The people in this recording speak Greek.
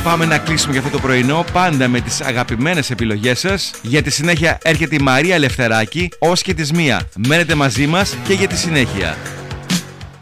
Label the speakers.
Speaker 1: πάμε να κλείσουμε για αυτό το πρωινό πάντα με τις αγαπημένες επιλογές σας. Για τη συνέχεια έρχεται η Μαρία Λευτεράκη, ως και τις 1. Μένετε μαζί μας και για τη συνέχεια.